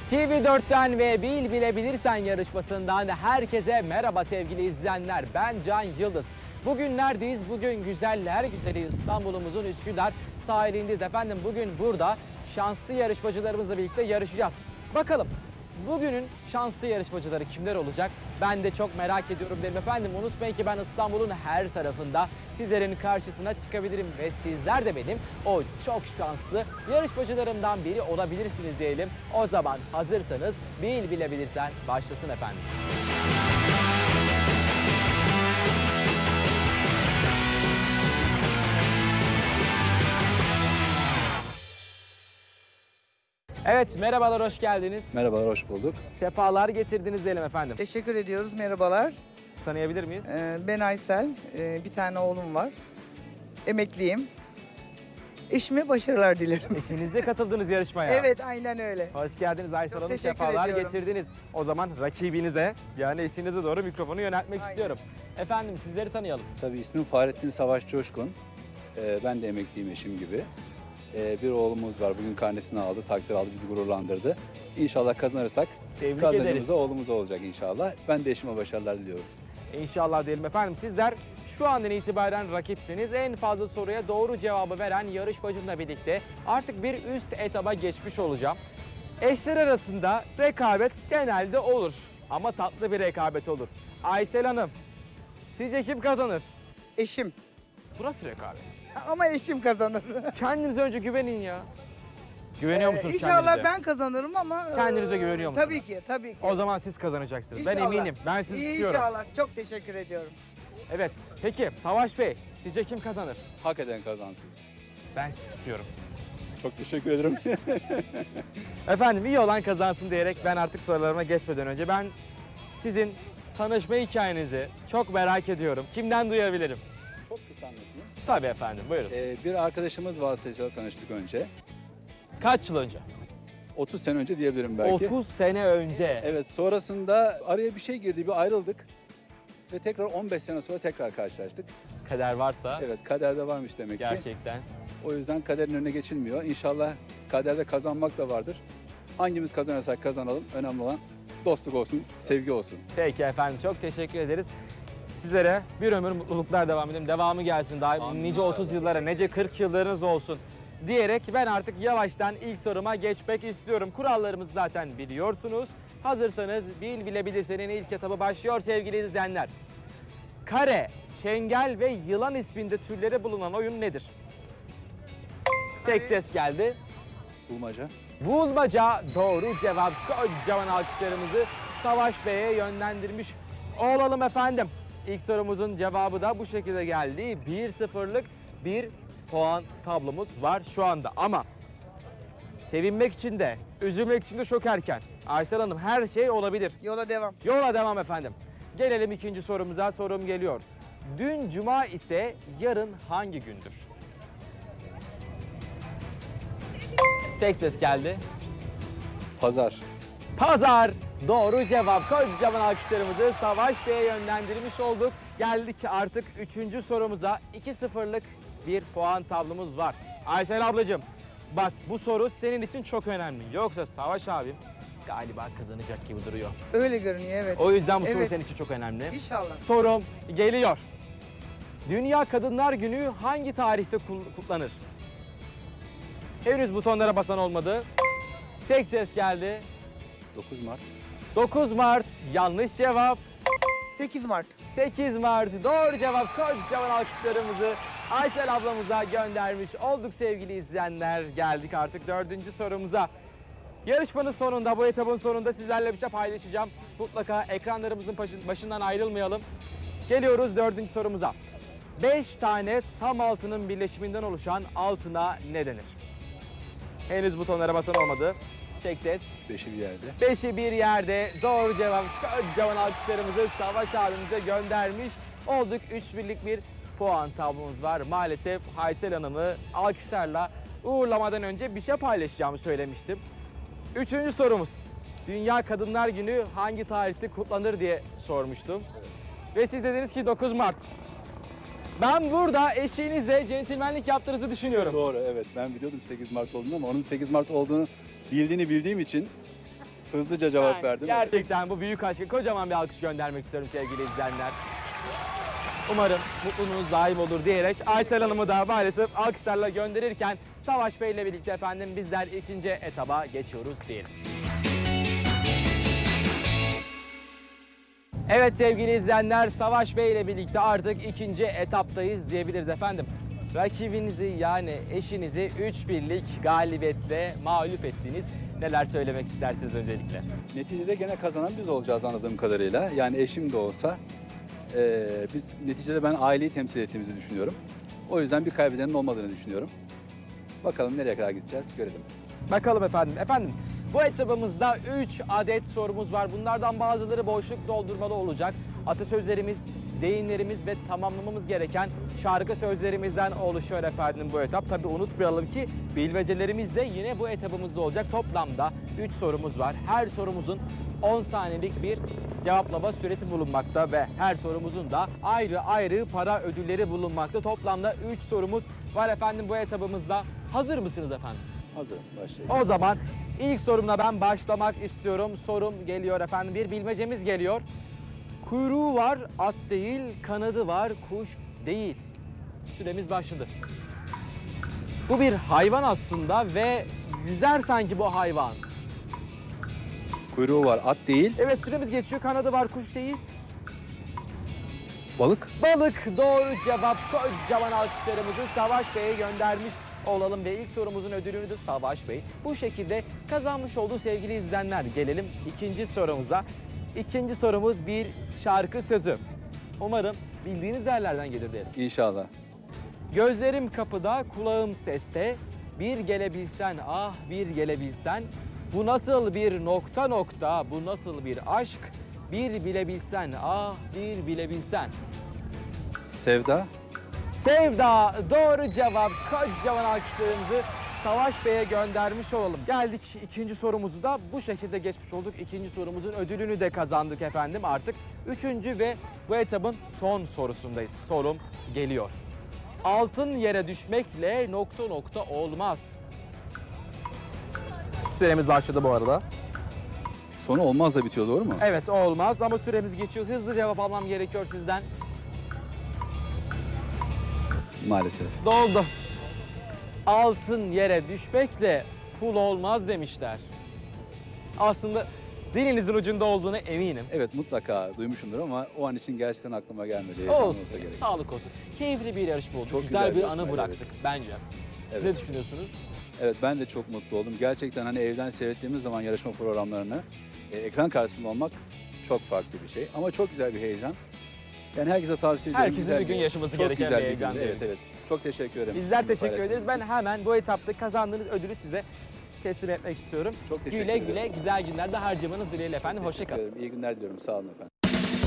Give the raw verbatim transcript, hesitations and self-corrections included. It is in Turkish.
T V dörtten ve Bil Bilebilirsen yarışmasından herkese merhaba sevgili izleyenler. Ben Can Yıldız. Bugün neredeyiz? Bugün güzeller güzeli İstanbul'umuzun Üsküdar sahilindeyiz. Efendim bugün burada şanslı yarışmacılarımızla birlikte yarışacağız. Bakalım bugünün şanslı yarışmacıları kimler olacak? Ben de çok merak ediyorum derim efendim. Unutmayın ki ben İstanbul'un her tarafında sizlerin karşısına çıkabilirim ve sizler de benim o çok şanslı yarışmacılarımdan biri olabilirsiniz diyelim. O zaman hazırsanız Bil Bilebilirsen başlasın efendim. Evet, merhabalar, hoş geldiniz. Merhabalar, hoş bulduk. Sefalar getirdiniz diyelim efendim. Teşekkür ediyoruz, merhabalar. Tanıyabilir miyiz? Ee, ben Aysel, ee, bir tane oğlum var. Emekliyim. Eşime başarılar dilerim. Eşinizle katıldınız yarışmaya. Evet, aynen öyle. Hoş geldiniz Aysel Çok Hanım, teşekkür sefalar ediyorum. getirdiniz. O zaman rakibinize, yani eşinize doğru mikrofonu yöneltmek Aynen. istiyorum. Efendim sizleri tanıyalım. Tabii ismim Fahrettin Savaş Coşkun. Ee, ben de emekliyim eşim gibi. Ee, bir oğlumuz var, bugün karnesini aldı, takdir aldı, bizi gururlandırdı. İnşallah kazanırsak Tebrik kazancımız ederiz. da oğlumuz olacak inşallah. Ben de eşime başarılar diliyorum. İnşallah diyelim efendim. Sizler şu andan itibaren rakipsiniz. En fazla soruya doğru cevabı veren yarışmacımla birlikte artık bir üst etaba geçmiş olacağım. Eşler arasında rekabet genelde olur. Ama tatlı bir rekabet olur. Aysel Hanım, sizce kim kazanır? Eşim. Burası rekabet. Ama eşim kazanır. Kendinize önce güvenin ya. Güveniyor musunuz İnşallah kendinize? ben kazanırım ama... Kendinize e, güveniyor musunuz? Tabii ki, tabii ki. O zaman siz kazanacaksınız. Ben İnşallah. eminim. Ben sizi tutuyorum. İnşallah, çok teşekkür ediyorum. Evet. Peki Savaş Bey, sizce kim kazanır? Hak eden kazansın. Ben sizi tutuyorum. Çok teşekkür ederim. Efendim iyi olan kazansın diyerek ben artık sorularıma geçmeden önce ben sizin tanışma hikayenizi çok merak ediyorum. Kimden duyabilirim? Çok kısa anlatayım. Tabii efendim, buyurun. Ee, bir arkadaşımız vasıtasıyla tanıştık önce. Kaç yıl önce? otuz sene önce diyebilirim belki. otuz sene önce. Evet, sonrasında araya bir şey girdi, bir ayrıldık. Ve tekrar on beş sene sonra tekrar karşılaştık. Kader varsa Evet, kaderde varmış demek ki. gerçekten. O yüzden kaderin önüne geçilmiyor. İnşallah kaderde kazanmak da vardır. Hangimiz kazanırsak kazanalım. Önemli olan dostluk olsun, sevgi olsun. Peki efendim, çok teşekkür ederiz. Sizlere bir ömür mutluluklar devam edin. Devamı gelsin. Daha Amin. nice otuz yıllara, nice kırk yıllarınız olsun diyerek ben artık yavaştan ilk soruma geçmek istiyorum. Kurallarımızı zaten biliyorsunuz. Hazırsanız Bil Bilebilirsen'in ilk etabı başlıyor sevgili izleyenler. Kare, çengel ve yılan isminde türleri bulunan oyun nedir? Tek ses geldi. Bulmaca. Bulmaca doğru cevap. Kocaman alkışlarımızı Savaş Bey'e yönlendirmiş olalım efendim. İlk sorumuzun cevabı da bu şekilde geldi. bir sıfırlık bir puan tablomuz var şu anda. Ama sevinmek için de, üzülmek için de çok erken. Aysel Hanım, her şey olabilir. Yola devam. Yola devam efendim. Gelelim ikinci sorumuza. Sorum geliyor. Dün cuma ise yarın hangi gündür? Tek ses geldi. Pazar. Pazar. Doğru cevap. Kocaman alkışlarımızı Savaş Bey'e yönlendirmiş olduk. Geldik artık üçüncü sorumuza. iki sıfırlık bir puan tablomuz var. Aysel ablacığım, bak bu soru senin için çok önemli. Yoksa Savaş abim galiba kazanacak gibi duruyor. Öyle görünüyor, evet. O yüzden bu soru Evet. senin için çok önemli. İnşallah. Sorum geliyor. Dünya Kadınlar Günü hangi tarihte kul- kutlanır? Henüz butonlara basan olmadı. Tek ses geldi. dokuz Mart. dokuz Mart yanlış cevap. sekiz Mart. sekiz Mart doğru cevap. Kocaman alkışlarımızı Aysel ablamıza göndermiş olduk sevgili izleyenler. Geldik artık dördüncü sorumuza. Yarışmanın sonunda, bu etabın sonunda sizlerle bir şey paylaşacağım. Mutlaka ekranlarımızın başından ayrılmayalım. Geliyoruz dördüncü sorumuza. Beş tane tam altının birleşiminden oluşan altına ne denir? Henüz butonlara basan olmadı. Tek ses. Beşi bir yerde. Beşi bir yerde doğru cevap. Kocaman alkışlarımızı Savaş abimize göndermiş olduk. Üç birlik bir puan tablomuz var. Maalesef Aysel Hanım'ı alkışlarla uğurlamadan önce bir şey paylaşacağımı söylemiştim. Üçüncü sorumuz. Dünya Kadınlar Günü hangi tarihte kutlanır diye sormuştum. Ve siz dediniz ki dokuz Mart. Ben burada eşinize centilmenlik yaptığınızı düşünüyorum. Doğru, evet. Ben biliyordum sekiz Mart olduğunu ama onun sekiz Mart olduğunu bildiğini bildiğim için Hızlıca cevap Ben verdim. Gerçekten bu büyük aşka kocaman bir alkış göndermek istiyorum sevgili izleyenler. Umarım mutluluğunuz daim olur diyerek Aysel Hanım'ı da maalesef alkışlarla gönderirken Savaş Bey ile birlikte efendim bizler ikinci etaba geçiyoruz diyelim. Evet sevgili izleyenler, Savaş Bey ile birlikte artık ikinci etaptayız diyebiliriz efendim. Rakibinizi yani eşinizi üç birlik galibiyetle mağlup ettiniz. Neler söylemek istersiniz öncelikle? Neticede gene kazanan biz olacağız anladığım kadarıyla. Yani eşim de olsa e, biz neticede ben aileyi temsil ettiğimizi düşünüyorum. O yüzden bir kaybedenin olmadığını düşünüyorum. Bakalım nereye kadar gideceğiz görelim. Bakalım efendim. Efendim bu etabımızda üç adet sorumuz var. Bunlardan bazıları boşluk doldurmalı olacak. Atasözlerimiz, deyimlerimiz ve tamamlamamız gereken şarkı sözlerimizden oluşuyor efendim bu etap. Tabii unutmayalım ki bilmecelerimiz de yine bu etabımızda olacak. Toplamda üç sorumuz var. Her sorumuzun on saniyelik bir cevaplama süresi bulunmakta ve her sorumuzun da ayrı ayrı para ödülleri bulunmakta. Toplamda üç sorumuz var efendim bu etabımızda. Hazır mısınız efendim? Hazırım, başlayalım. O zaman ilk sorumla ben başlamak istiyorum. Sorum geliyor efendim. Bir bilmecemiz geliyor. Kuyruğu var, at değil, kanadı var, kuş değil. Süremiz başladı. Bu bir hayvan aslında ve yüzer sanki bu hayvan. Kuyruğu var, at değil. Evet süremiz geçiyor. Kanadı var, kuş değil. Balık. Balık doğru cevap. Kocaman alkışlarımızı Savaş Bey'e göndermiş olalım ve ilk sorumuzun ödülünü de Savaş Bey bu şekilde kazanmış oldu sevgili izleyenler. Gelelim ikinci sorumuza. İkinci sorumuz bir şarkı sözü. Umarım bildiğiniz yerlerden gelir diyelim. İnşallah. Gözlerim kapıda, kulağım seste. Bir gelebilsen, ah bir gelebilsen. Bu nasıl bir nokta nokta, bu nasıl bir aşk. Bir bilebilsen, ah bir bilebilsen. Sevda. Sevda doğru cevap. Kocaman alkışlarımızı Savaş Bey'e göndermiş olalım. Geldik ikinci sorumuzu da bu şekilde geçmiş olduk. İkinci sorumuzun ödülünü de kazandık efendim artık. Üçüncü ve bu etabın son sorusundayız. Sorum geliyor. Altın yere düşmekle nokta nokta olmaz. Süremiz başladı bu arada. Sonu olmaz da bitiyor, doğru mu? Evet olmaz ama süremiz geçiyor. Hızlı cevap almam gerekiyor sizden. Maalesef. Doldu. Altın yere düşmekle pul olmaz demişler. Aslında dilinizin ucunda olduğuna eminim. Evet, mutlaka duymuşumdur ama o an için gerçekten aklıma gelmedi. Heyecan Olsun, olsa gerek. sağlık olsun. Keyifli bir yarışma oldu. Çok güzel, güzel bir bir yarışmaydı, anı bıraktık evet. bence. Siz Evet. ne düşünüyorsunuz? Evet, ben de çok mutlu oldum. Gerçekten hani evden seyrettiğimiz zaman yarışma programlarını e, ekran karşısında olmak çok farklı bir şey. Ama çok güzel bir heyecan. Yani herkese tavsiye ediyorum. Herkesin Güzel bir gün yaşaması çok gereken güzel bir heyecan gündü. Evet, diyelim. evet. Çok teşekkür ederim. Bizler Bunu teşekkür ederiz. paylaştığınız Ben için. hemen bu etapta kazandığınız ödülü size teslim etmek istiyorum. Çok teşekkür Güle ederim. güle güzel günlerde harcamanız dileğiyle efendim. Teşekkür Hoşça kalın. ederim. İyi günler diliyorum. Sağ olun efendim.